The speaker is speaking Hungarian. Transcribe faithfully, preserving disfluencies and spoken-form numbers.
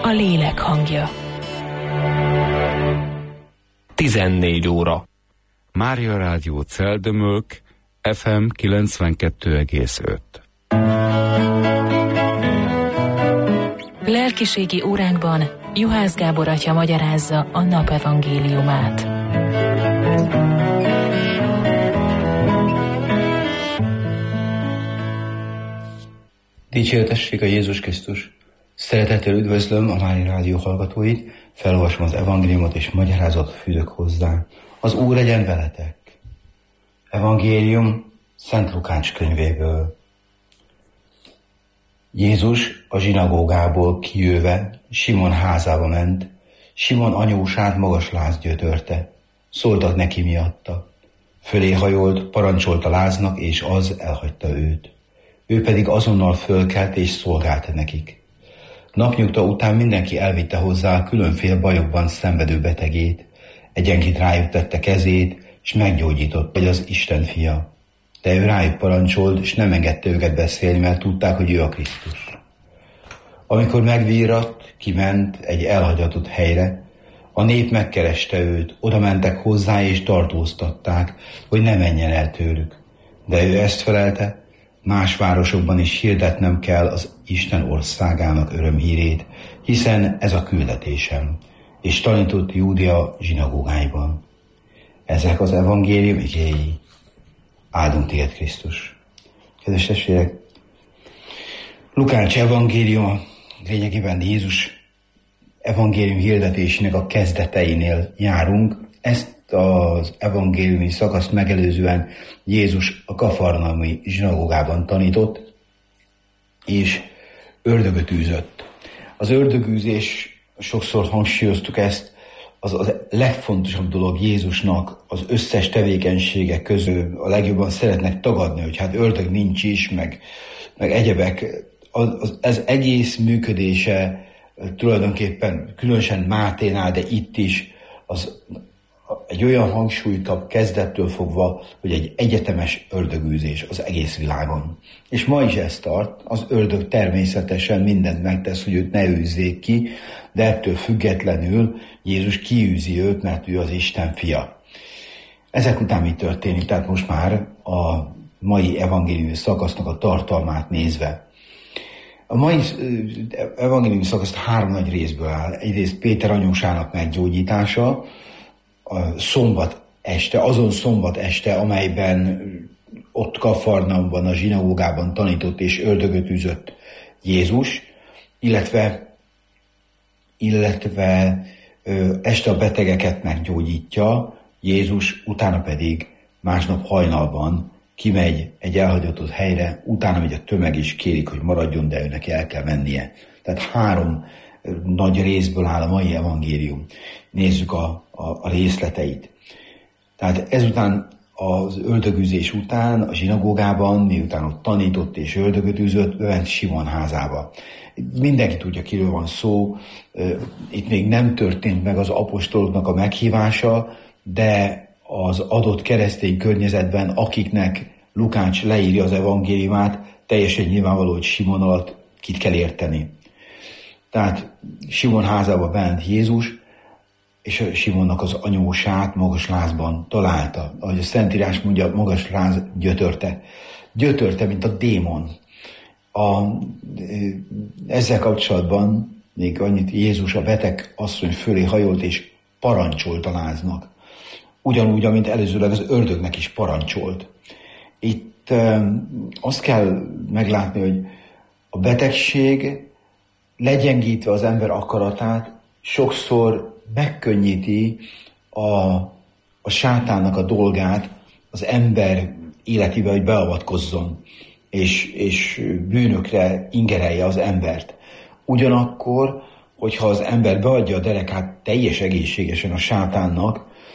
a lélek hangja. tizennégy óra. Mária Rádió Celdömölk, ef em kilencvenkettő egész öt. Lelkiségi óránkban Juhász Gábor atya magyarázza a nap evangéliumát. Dicsértessék a Jézus Krisztus! Szeretettel üdvözlöm a Mária Rádió hallgatóit, felolvasom az evangéliumot és magyarázatot fűzök hozzá. Az Úr legyen veletek! Evangélium Szent Lukács könyvéből. Jézus a zsinagógából kijöve Simon házába ment. Simon anyósát magas láz gyötörte. Szóltak neki miatta. Fölé hajolt, parancsolta láznak, és az elhagyta őt. Ő pedig azonnal fölkelt és szolgált nekik. Napnyugta után mindenki elvitte hozzá különféle bajokban szenvedő betegét. Egyenként rájuk tette kezét, és meggyógyított, hogy az Isten fia. De ő rájuk parancsolt, és nem engedte őket beszélni, mert tudták, hogy ő a Krisztus. Amikor megvíratt, kiment egy elhagyatott helyre. A nép megkereste őt, oda mentek hozzá, és tartóztatták, hogy ne menjen el tőlük. De ő ezt felelte: más városokban is hirdetnem kell az Isten országának örömhírét, hiszen ez a küldetésem. És tanított Júdea zsinagógáiban. Ezek az evangélium igéi. Áldunk téged, Krisztus! Kedves testvérek, Lukács evangéliuma lényegében Jézus evangélium hirdetésének a kezdeteinél járunk. Ezt az evangéliumi szakaszt megelőzően Jézus a kafarnaumi zsinagógában tanított, és ördögöt űzött. Az ördögűzés, sokszor hangsúlyoztuk ezt, az a legfontosabb dolog Jézusnak az összes tevékenysége közül. A legjobban szeretnek tagadni, hogy hát ördög nincs is, meg, meg egyebek. Az, az, ez egész működése tulajdonképpen, különösen Máténál, de itt is, az egy olyan hangsúlyt kap kezdettől fogva, hogy egy egyetemes ördögűzés az egész világon. És ma is ez tart, az ördög természetesen mindent megtesz, hogy őt ne űzzék ki, de ettől függetlenül Jézus kiűzi őt, mert ő az Isten fia. Ezek után mi történik? Tehát most már a mai evangéliumi szakasznak a tartalmát nézve. A mai evangéliumi szakasz három nagy részből áll. Egyrészt Péter anyósának meggyógyítása, a szombat este, azon szombat este, amelyben ott Kafarnaumban, a zsinagógában tanított és ördögöt űzött Jézus, illetve, illetve ö, este a betegeket meggyógyítja Jézus, utána pedig másnap hajnalban kimegy egy elhagyatott helyre, utána megy a tömeg és kérik, hogy maradjon, de őnek el kell mennie. Tehát három nagy részből áll a mai evangélium. Nézzük a, a, a részleteit. Tehát ezután az ördögűzés után a zsinagógában, miután ott tanított és ördögöt űzött, bement Simon házába. Mindenki tudja, kiről van szó. Itt még nem történt meg az apostoloknak a meghívása, de az adott keresztény környezetben, akiknek Lukács leírja az evangéliumát, teljesen nyilvánvaló, hogy Simon alatt kit kell érteni. Tehát Simon házába bement Jézus, és Simonnak az anyósát magas lázban találta. Ahogy a Szentírás mondja, magas láz gyötörte. Gyötörte, mint a démon. A, ezzel kapcsolatban még annyit, Jézus a beteg asszony fölé hajolt, és parancsolt a láznak. Ugyanúgy, amint előzőleg az ördögnek is parancsolt. Itt azt kell meglátni, hogy a betegség legyengítve az ember akaratát, sokszor megkönnyíti a, a sátánnak a dolgát az ember életébe, hogy beavatkozzon, és, és bűnökre ingerelje az embert. Ugyanakkor, hogyha az ember beadja a derekát teljes egészségesen a sátánnak,